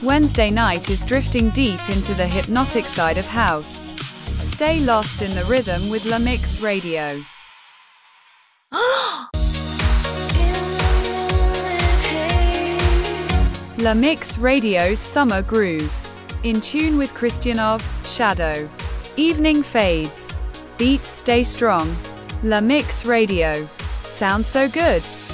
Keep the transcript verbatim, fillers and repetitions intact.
Wednesday night is drifting deep into the hypnotic side of house. Stay lost in the rhythm with La Mix Radio. La Mix Radio's Summer Groove. In tune with Christianov, Shadow. Evening fades. Beats stay strong. La Mix Radio. Sounds so good.